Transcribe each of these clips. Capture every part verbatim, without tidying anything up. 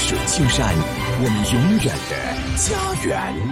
水青山，我们永远的家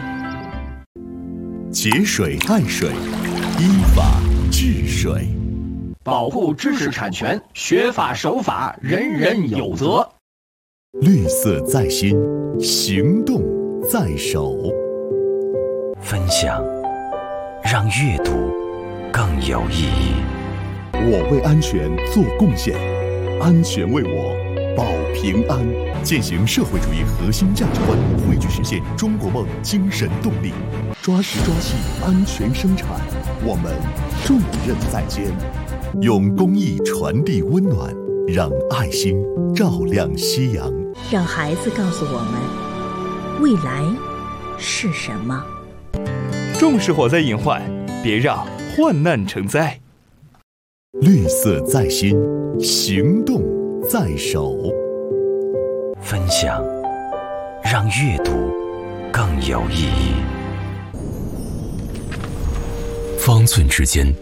园。节水爱水，依法治水， 保护知识产权，学法守法，人人有责。 绿色在心，行动在手。 分享，让阅读更有意义。 我为安全做贡献，安全为我保平安。践行社会主义核心价值观，汇聚实现中国梦精神动力，抓实抓细安全生产，我们重任在肩。用公益传递温暖，让爱心照亮夕阳。 让孩子告诉我们，未来是什么。 重视火灾隐患，别让患难成灾。 绿色在心，行动在手。 分享，让阅读更有意义。方寸之间，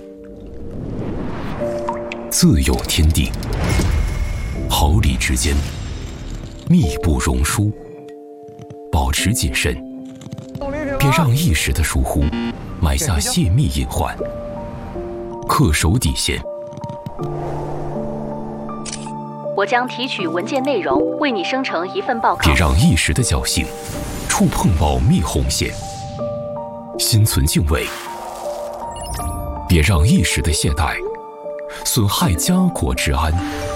自有天地；毫厘之间，密不容疏。保持谨慎，别让一时的疏忽埋下泄密隐患。恪守底线。 我将提取文件内容，为你生成一份报告。 别让一时的侥幸触碰保密红线。心存敬畏，别让一时的懈怠损害家国之安。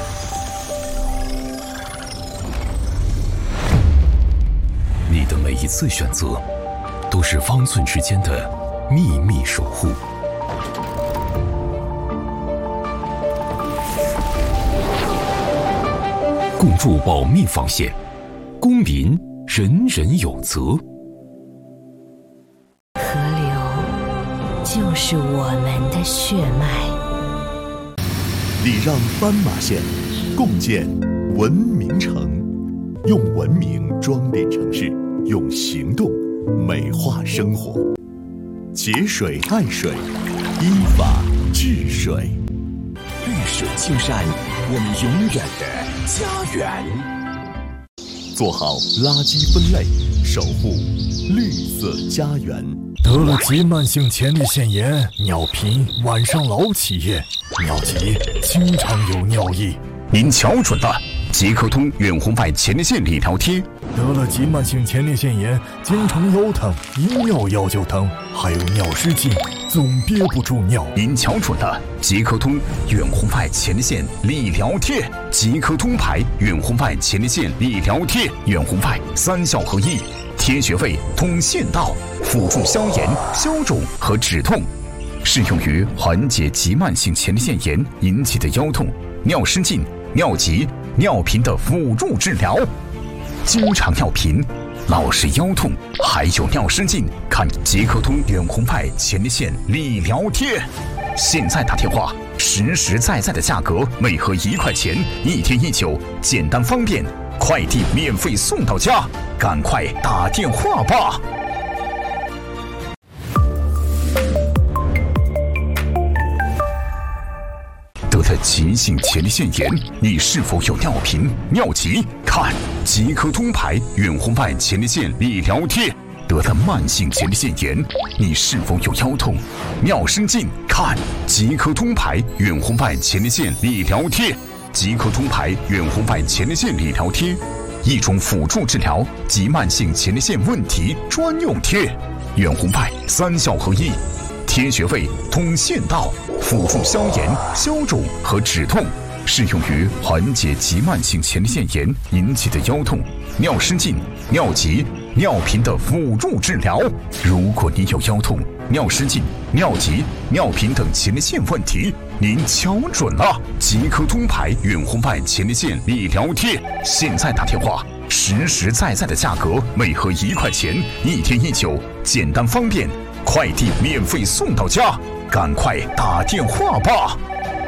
你的每一次选择，都是方寸之间的秘密守护。共筑保密防线，公民人人有责。 河流就是我们的血脉。 礼让斑马线，共建文明城。用文明装点城市，用行动美化生活。节水爱水，依法治水。绿水青山，我们永远的家园。做好垃圾分类，守护绿色家园。 得了急慢性前列腺炎，尿频，晚上老起夜，尿急，经常有尿意。 您瞧准了，即刻通远红外前列腺理疗贴。 得了急慢性前列腺炎，经常腰疼，一尿药就疼，还有尿失禁，总憋不住尿。 您瞧准了，即刻通远红外前列腺理疗贴。即刻通牌远红外前列腺理疗贴，远红外三效合一，贴穴位，通腺道，辅助消炎、消肿和止痛，适用于缓解急慢性前列腺炎引起的腰痛、尿失禁、尿急、尿频的辅助治疗。经常尿频、老是腰痛，还有尿失禁，看即刻通远红外前列腺理疗贴。现在打电话，实实在在的价格，每盒一块钱，一天一酒，简单方便，快递免费送到家，赶快打电话吧。得了急性前列腺炎，你是否有尿频、尿急？看即刻通牌远红外前列腺理疗贴。得了慢性前列腺炎，你是否有腰痛、尿失禁？看即刻通牌远红外前列腺理疗贴。即刻通牌远红外前列腺理疗贴，一种辅助治疗急慢性前列腺问题专用贴。远红外三效合一，贴穴位，通腺道，辅助消炎、消肿和止痛，适用于缓解急慢性前列腺炎引起的腰痛、尿失禁、尿急、尿频的辅助治疗。如果你有腰痛、尿失禁、尿急、尿频等前列腺问题，您瞧准了，即刻通牌远红外前列腺理疗贴。现在打电话，实实在在的价格，每盒一块钱，一天一酒，简单方便，快递免费送到家，赶快打电话吧。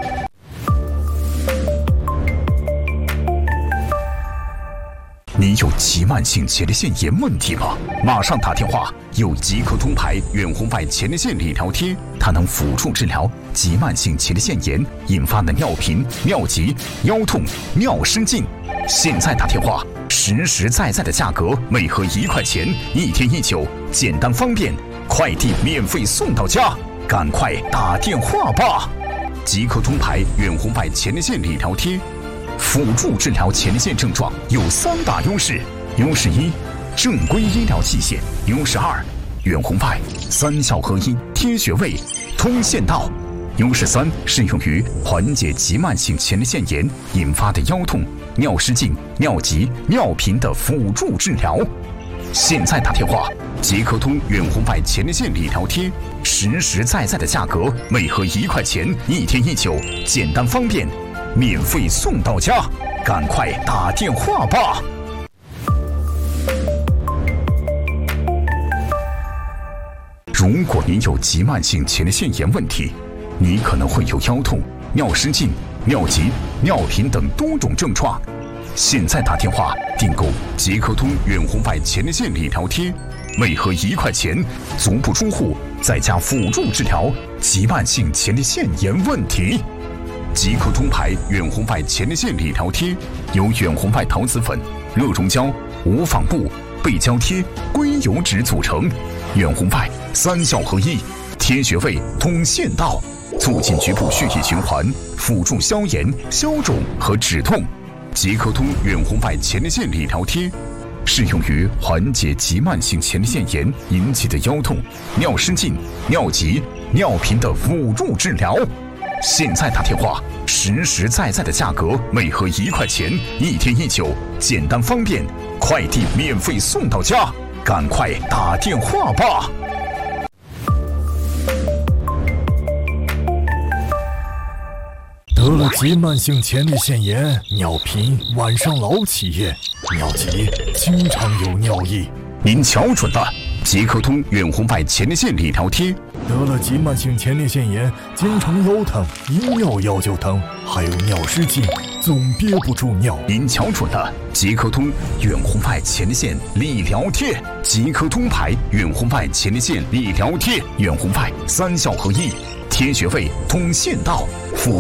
你有急慢性前列腺炎问题吗？马上打电话，有即刻通牌远红外前列腺理疗贴，它能辅助治疗急慢性前列腺炎引发的尿频、尿急、腰痛、尿失禁。现在打电话，实实实在在的价格，每盒一块钱，一天一九，简单方便，快递免费送到家，赶快打电话吧！即刻通牌远红外前列腺理疗贴，辅助治疗前列腺症状有三大优势：优势一，正规医疗器械；优势二，远红外三效合一，贴穴位，通线道；优势三，适用于缓解急慢性前列腺炎引发的腰痛、尿失禁、尿急、尿频的辅助治疗。现在打电话，即刻通远红外前列腺理疗贴，实实在在的价格，每盒一块钱，一天一九，简单方便，免费送到家，赶快打电话吧！如果您有急慢性前列腺炎问题，你可能会有腰痛、尿失禁、尿急、尿频等多种症状。现在打电话订购即刻通远红外前列腺理疗贴，每盒一块钱，足不出户，在家辅助治疗急慢性前列腺炎问题。即刻通牌远红外前列腺理疗贴由远红外桃子粉、热熔胶、无纺布、背胶贴、硅油脂组成，远红外三效合一，贴穴位，通线道，促进局部血液循环，辅助消炎、消肿和止痛。即刻通远红外前列腺理疗贴适用于缓解急慢性前列腺炎引起的腰痛、尿失禁、尿急、尿频的辅助治疗。现在打电话，实实在在的价格，每盒一块钱，一天一九，简单方便，快递免费送到家，赶快打电话吧！ 得了急慢性前列腺炎，尿频，晚上老起夜，尿急，经常有尿意。 您瞧准了，即刻通远红外前列腺理疗贴。 得了急慢性前列腺炎，经常腰疼，一尿药就疼，还有尿失禁，总憋不住尿。 您瞧准了，即刻通远红外前列腺理疗贴，即刻通牌远红外前列腺理疗贴，远红外三效合一，贴穴位，通线道，辅